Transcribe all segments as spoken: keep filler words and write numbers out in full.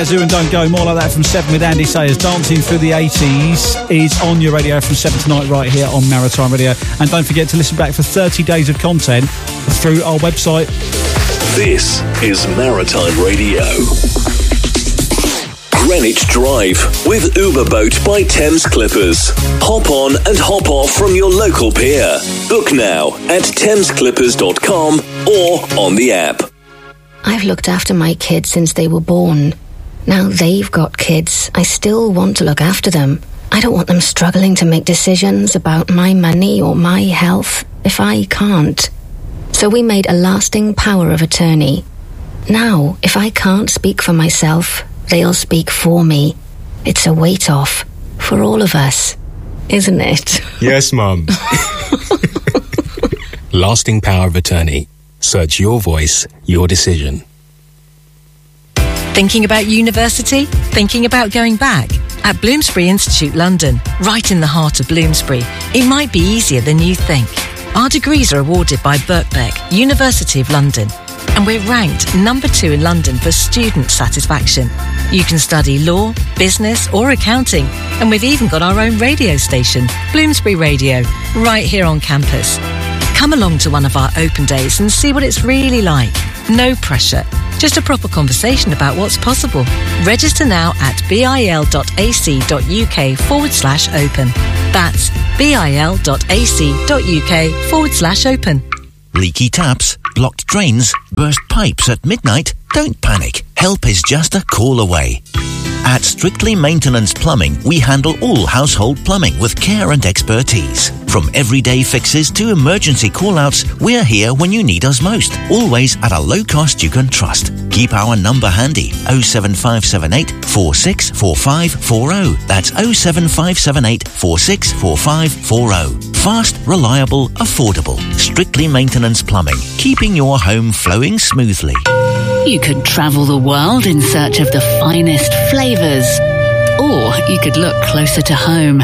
Zoo and Don't Go, more like that from seven with Andy Sayers. Dancing through the eighties is on your radio from seven tonight right here on Maritime Radio. And don't forget to listen back for thirty days of content through our website. This is Maritime Radio. Greenwich Drive with Uberboat by Thames Clippers. Hop on and hop off from your local pier. Book now at thames clippers dot com or on the app. I've looked after my kids since they were born. Now they've got kids. I still want to look after them. I don't want them struggling to make decisions about my money or my health if I can't. So we made a lasting power of attorney. Now, if I can't speak for myself, they'll speak for me. It's a weight off for all of us, isn't it? Yes, Mum. Lasting power of attorney. Search your voice, your decision. Thinking about university? Thinking about going back? At Bloomsbury Institute London, right in the heart of Bloomsbury, it might be easier than you think. Our degrees are awarded by Birkbeck, University of London, and we're ranked number two in London for student satisfaction. You can study law, business or accounting, and we've even got our own radio station, Bloomsbury Radio, right here on campus. Come along to one of our open days and see what it's really like. No pressure, just a proper conversation about what's possible. Register now at bil.ac.uk forward slash open. That's bil.ac.uk forward slash open. Leaky taps, blocked drains, burst pipes at midnight? Don't panic. Help is just a call away. At Strictly Maintenance Plumbing, we handle all household plumbing with care and expertise. From everyday fixes to emergency call-outs, we're here when you need us most. Always at a low cost you can trust. Keep our number handy, oh seven five seven eight, four six four five four oh. That's oh seven five seven eight, four six four five four oh. Fast, reliable, affordable. Strictly Maintenance Plumbing, keeping your home flowing smoothly. You could travel the world in search of the finest flavours, or you could look closer to home.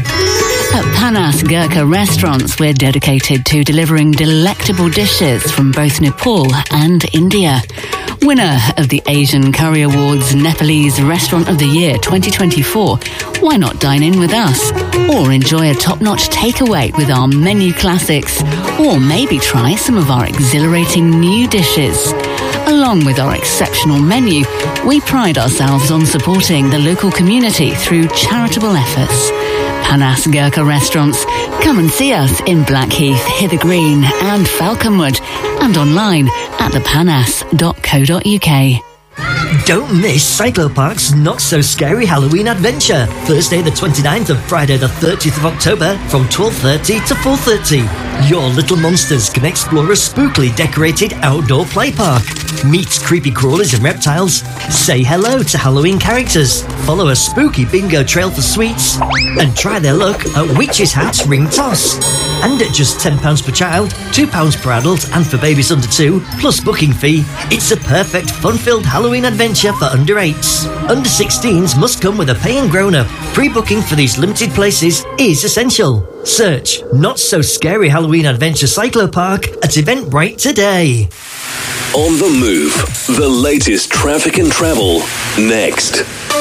At Panas Gurkha Restaurants, we're dedicated to delivering delectable dishes from both Nepal and India. Winner of the Asian Curry Awards Nepalese Restaurant of the Year twenty twenty-four, why not dine in with us? Or enjoy a top-notch takeaway with our menu classics, or maybe try some of our exhilarating new dishes. Along with our exceptional menu, we pride ourselves on supporting the local community through charitable efforts. Panas Gurkha Restaurants. Come and see us in Blackheath, Hither Green and Falconwood, and online at the panas dot co dot uk. Don't miss Cyclopark's Not So Scary Halloween Adventure, Thursday the twenty-ninth and Friday the thirtieth of October from twelve thirty to four thirty. Your little monsters can explore a spookily decorated outdoor play park, meet creepy crawlers and reptiles, say hello to Halloween characters, follow a spooky bingo trail for sweets, and try their luck at Witch's Hat's Ring Toss. And at just ten pounds per child, two pounds per adult, and for babies under two, plus booking fee, it's a perfect fun-filled Halloween adventure for under eights. Under sixteens must come with a paying grown-up. Pre-booking for these limited places is essential. Search Not So Scary Halloween Adventure Cyclopark at Eventbrite today. On the move, the latest traffic and travel, next.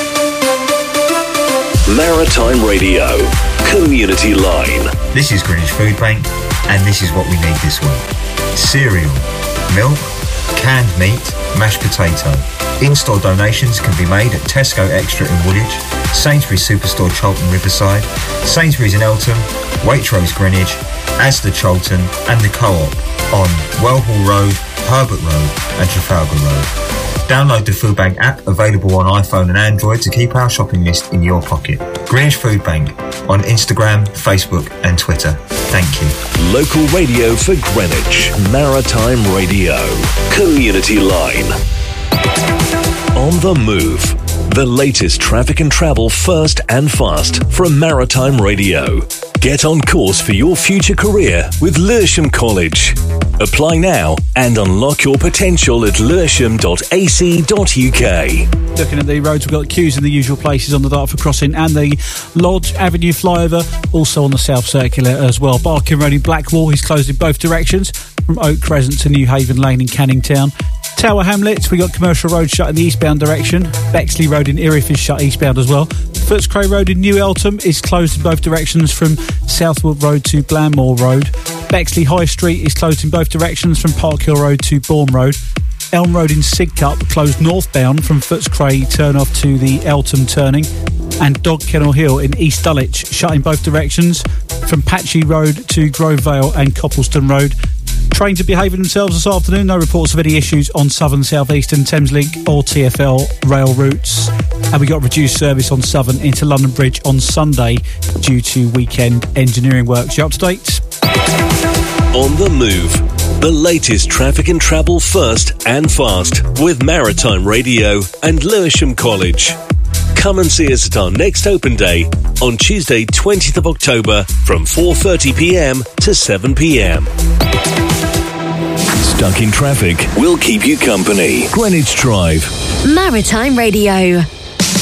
Maritime Radio, Community Line. This is Greenwich Food Bank, and this is what we need this week. Cereal, milk, canned meat, mashed potato. In-store donations can be made at Tesco Extra in Woolwich, Sainsbury's Superstore Charlton Riverside, Sainsbury's in Eltham, Waitrose Greenwich, Asda Charlton and the Co-op on Wellhall Road, Herbert Road and Trafalgar Road. Download the Food Bank app, available on iPhone and Android, to keep our shopping list in your pocket. Greenwich Food Bank on Instagram, Facebook and Twitter. Thank you. Local radio for Greenwich. Maritime Radio. Community Line. On the move. The latest traffic and travel first and fast from Maritime Radio. Get on course for your future career with Lewisham College. Apply now and unlock your potential at lewisham dot a c dot u k. Looking at the roads, we've got queues in the usual places on the Dartford Crossing and the Lodge Avenue flyover, also on the South Circular as well. Barking Road in Blackwall is closed in both directions, from Oak Crescent to New Haven Lane in Canning Town. Tower Hamlets, we got Commercial Road shut in the eastbound direction. Bexley Road in Erith is shut eastbound as well. Footscray Road in New Eltham is closed in both directions from Southwood Road to Blandmore Road. Bexley High Street is closed in both directions from Park Hill Road to Bourne Road. Elm Road in Sidcup closed northbound from Footscray turn off to the Eltham turning. And Dog Kennel Hill in East Dulwich shut in both directions from Patchy Road to Grove Vale and Coppleston Road. Trains are behaving themselves this afternoon. No reports of any issues on Southern, South Eastern, Thameslink or T F L rail routes. And we got reduced service on Southern into London Bridge on Sunday due to weekend engineering works. You up to date? On the Move. The latest traffic and travel first and fast with Maritime Radio and Lewisham College. Come and see us at our next open day on Tuesday twentieth of October from four thirty p m to seven p m. Stuck in traffic? We'll keep you company. Greenwich Drive. Maritime Radio.